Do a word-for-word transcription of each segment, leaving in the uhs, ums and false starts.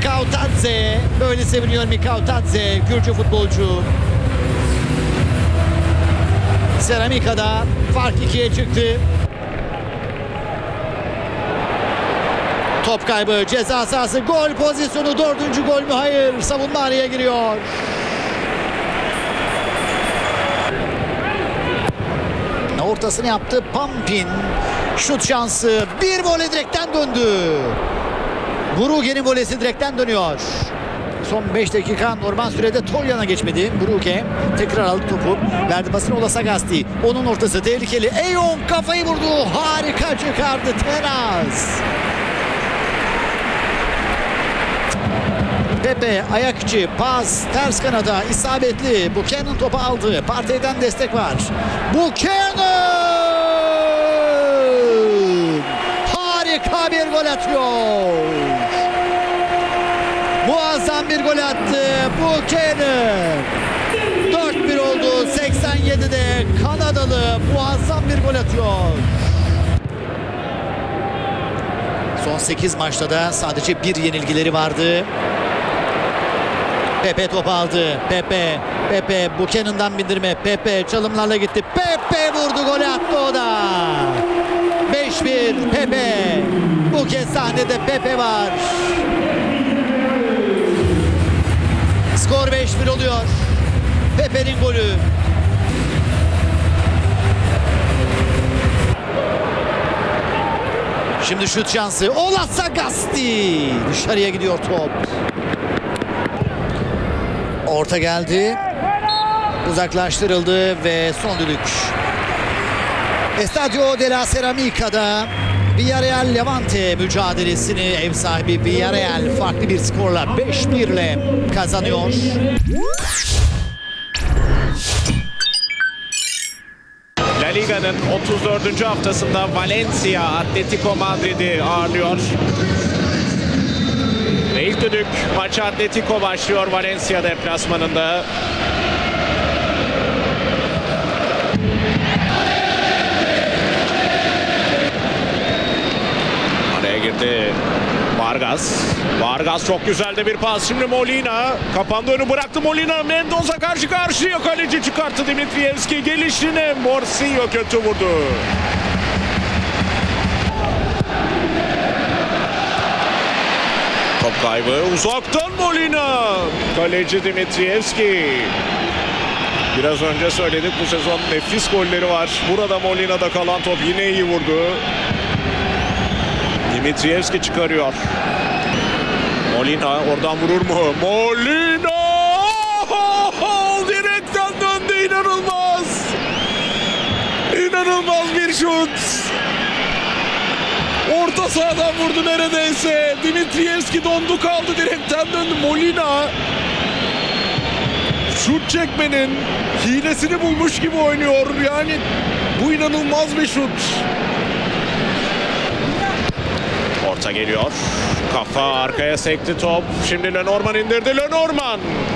Mikautadze. Böyle seviniyor Mikautadze. Gürcü futbolcu. Seramika'da fark ikiye çıktı. Top kaybı, ceza sahası, gol pozisyonu, dördüncü gol mü? Hayır, savunma araya giriyor. Ortasını yaptı Pampin. Şut şansı, bir voley direkten döndü. Buruke'nin voleysi direkten dönüyor. Son beş dakika normal sürede Tolyan'a geçmedi. Buruke tekrar aldı topu. Verdi pasını Ola Sagasti. Onun ortası tehlikeli. Eyon kafayı vurdu. Harika çıkardı Teraz. Pepe ayak içi pas ters kanada isabetli. Buchanan topu aldı. Partey'den destek var. Buchanan harika bir gol atıyor. Muazzam bir gol attı Buchanan. dört bir oldu. seksen yedide Kanadalı muazzam bir gol atıyor. Son sekiz maçta da sadece bir yenilgileri vardı. Pepe top aldı. Pepe, Pepe Buchanan'dan bindirme. Pepe çalımlarla gitti. Pepe vurdu, golü attı o da. beş bir Pepe. Bu kez sahnede Pepe var. Skor beş bir oluyor. Pepe'nin golü. Şimdi şut şansı. Ola Sagasti. Dışarıya gidiyor top. Orta geldi. Uzaklaştırıldı ve son düdük. Estadio de la Ceramica'da Villarreal Levante mücadelesini ev sahibi Villarreal farklı bir skorla beş bir ile kazanıyor. La Liga'nın otuz dördüncü haftasında Valencia Atletico Madrid'i ağırlıyor. Ve ilk düdük maça Atletico başlıyor Valencia deplasmanında. Araya girdi Vargas. Vargas çok güzel de bir pas. Şimdi Molina. Kapandı, önü bıraktı Molina. Mendoza karşı karşıya. Kaleci çıkarttı Dimitrievski. Gelişine Morsinho kötü vurdu. Top kaybı. Uzaktan Molina. Kaleci Dimitrievski. Biraz önce söyledik, bu sezon nefis golleri var. Burada Molina'da kalan top yine iyi vurdu. Dimitrievski çıkarıyor. Molina oradan vurur mu? Molina! Direkten döndü, inanılmaz. İnanılmaz bir şut. Orta sahadan vurdu neredeyse. Dimitrievski dondu kaldı, direkten döndü. Molina şut çekmenin hilesini bulmuş gibi oynuyor. Yani bu inanılmaz bir şut. Orta geliyor. Kafa arkaya sekti top. Şimdi Lenormand indirdi. Lenormand.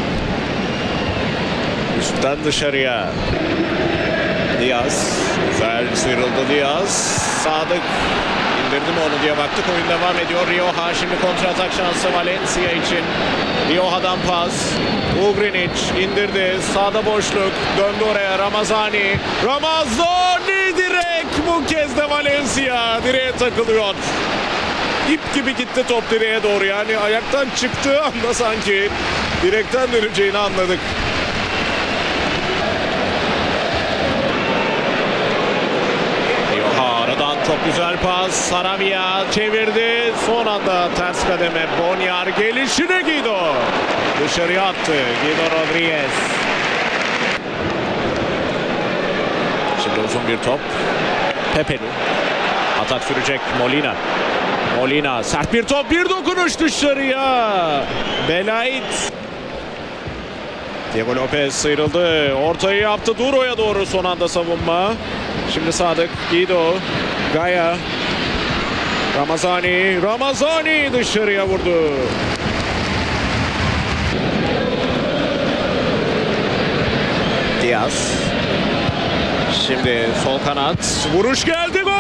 Üstten dışarıya. Diaz. Güzel sıyrıldı Diaz. Sadık indirdi mi onu diye baktık. Oyun devam ediyor. Rioja şimdi kontratak şansı Valencia için. Rioja'dan pas. Ugrinic indirdi. Sağda boşluk. Döndü oraya Ramazani. Ramazani direkt, bu kez de Valencia direğe takılıyor. İp gibi gitti top direğe doğru. Yani ayaktan çıktığı anda sanki direkten döneceğini anladık. Rioja aradan çok güzel pas. Sarabia çevirdi. Son anda ters kademe. Bonyar gelişine Guido. Dışarıya attı Guido Rodriguez. Şimdi uzun bir top. Pepe'nin. Atak sürecek Molina. Molina sert bir top, bir dokunuş dışarıya. Belait. Diego Lopez sıyrıldı. Ortayı yaptı. Duro'ya doğru son anda savunma. Şimdi Sadık. Guido. Gaya. Ramazani. Ramazani dışarıya vurdu. Diaz. Şimdi sol kanat. Vuruş geldi. Gol!